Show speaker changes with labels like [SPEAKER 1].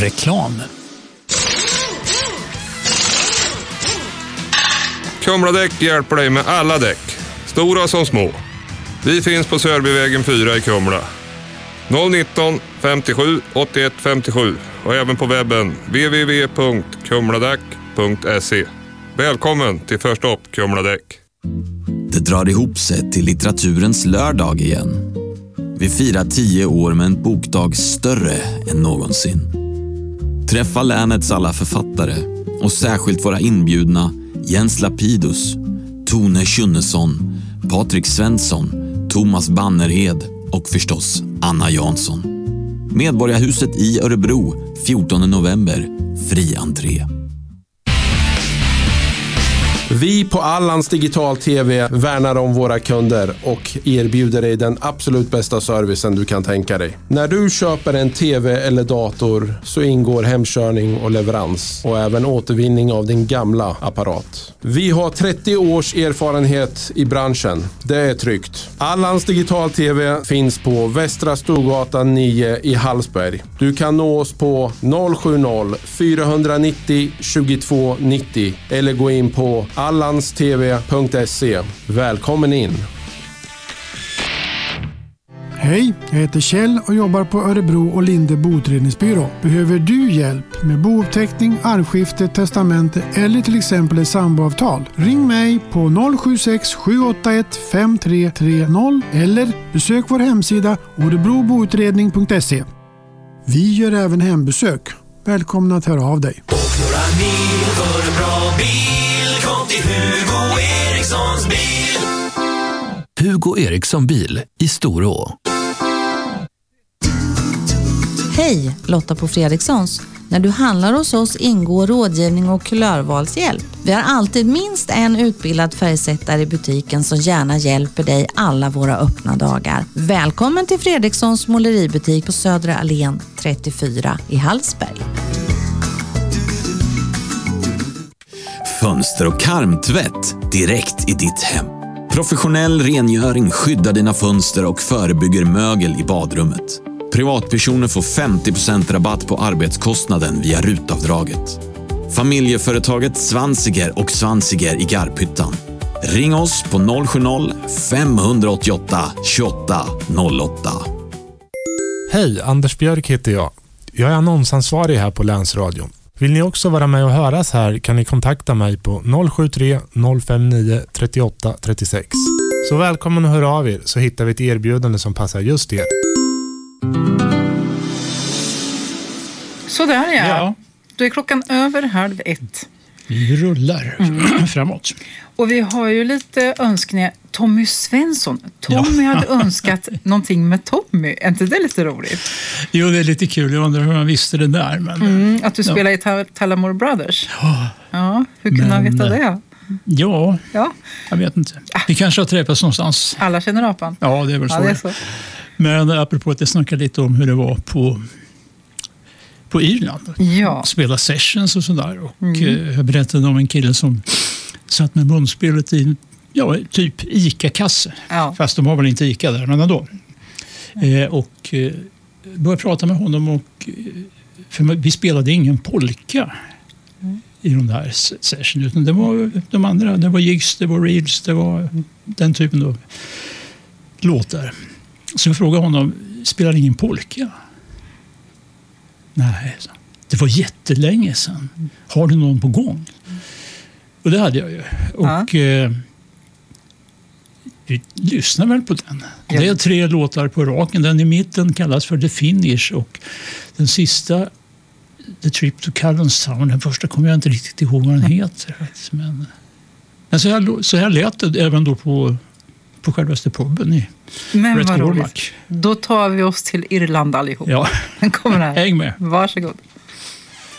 [SPEAKER 1] Reklam.
[SPEAKER 2] Kumladäck hjälper dig med alla däck, stora som små. Vi finns på Sörbyvägen 4 i Kumla. 019 57 81 57 och även på webben www.kumladäck.se. Välkommen till Första upp Kumladäck.
[SPEAKER 3] Det drar ihop sig till litteraturens lördag igen. Vi firar 10 år med en bokdag större än någonsin. Träffa länets alla författare och särskilt våra inbjudna Jens Lapidus, Tone Schunnesson, Patrik Svensson, Thomas Bannerhed och förstås Anna Jansson. Medborgarhuset i Örebro, 14 november, fri entré.
[SPEAKER 4] Vi på Allans Digital TV värnar om våra kunder och erbjuder dig den absolut bästa servicen du kan tänka dig. När du köper en TV eller dator så ingår hemkörning och leverans och även återvinning av din gamla apparat. Vi har 30 års erfarenhet i branschen. Det är tryggt. Allans Digital TV finns på Västra Storgatan 9 i Hallsberg. Du kan nå oss på 070 490 22 90 eller gå in på allanstv.se. Välkommen in!
[SPEAKER 5] Hej, jag heter Kjell och jobbar på Örebro och Linde boutredningsbyrå. Behöver du hjälp med bouppteckning, arvskifte, testamente eller till exempel ett samboavtal? Ring mig på 076 781 5330 eller besök vår hemsida örebroboutredning.se. Vi gör även hembesök. Välkomna att höra av dig.
[SPEAKER 6] Och några mil för en bra bil. Kom till Hugo Erikssons bil.
[SPEAKER 1] Hugo Eriksson bil i Storå.
[SPEAKER 7] Hej, Lotta på Fredrikssons. När du handlar hos oss ingår rådgivning och kulörvalshjälp. Vi har alltid minst en utbildad färgsättare i butiken som gärna hjälper dig alla våra öppna dagar. Välkommen till Fredrikssons måleributik på Södra Allén 34 i Hallsberg.
[SPEAKER 3] Fönster- och karmtvätt direkt i ditt hem. Professionell rengöring skyddar dina fönster och förebygger mögel i badrummet. Privatpersoner får 50% rabatt på arbetskostnaden via RUT-avdraget. Familjeföretaget Svansiger och Svansiger i Garphyttan. Ring oss på 070-588 28 08.
[SPEAKER 8] Hej, Anders Björk heter jag. Jag är annonsansvarig här på Länsradion. Vill ni också vara med och höras här kan ni kontakta mig på 073 059 38 36. Så välkommen att höra av er så hittar vi ett erbjudande som passar just er.
[SPEAKER 9] Så där ja. Då är klockan över 12:30.
[SPEAKER 10] Vi rullar framåt.
[SPEAKER 9] Och vi har ju lite önskningar. Tommy Svensson. Tommy hade önskat någonting med Tommy. Är inte det lite roligt?
[SPEAKER 10] Jo, det är lite kul. Jag undrar hur man visste det där. Men,
[SPEAKER 9] att du spelar i Talamore Brothers. Ja, hur kunde han veta det?
[SPEAKER 10] Ja, jag vet inte. Vi kanske har träffats någonstans.
[SPEAKER 9] Alla känner apan.
[SPEAKER 10] Ja, det är väl så.
[SPEAKER 9] Ja, det är så.
[SPEAKER 10] Men apropå att jag snackade lite om hur det var på Irland.
[SPEAKER 9] Ja.
[SPEAKER 10] Spela sessions och sådär. Och jag berättade om en kille som satt med munspelet i typ Ica-kasse. Ja. Fast de har väl inte Ica där, men ändå. Och började prata med honom och för vi spelade ingen polka i de där sessionen. Utan det var de andra, det var jigs, det var reels, det var den typen av låtar. Så jag frågade honom, spelar ingen polka? Nej, det var jättelänge sedan. Har du någon på gång? Och det hade jag ju. Och vi lyssnar väl på den. Det är 3 låtar på raken. Den i mitten kallas för The Finish och den sista The Trip to Callonstown. Den första kommer jag inte riktigt ihåg vad den heter. Men så här lät det även då på självaste puben i
[SPEAKER 9] Men vad roligt. Då tar vi oss till Irland allihop.
[SPEAKER 10] Ja.
[SPEAKER 9] Den kommer här.
[SPEAKER 10] Häng med.
[SPEAKER 9] Varsågod.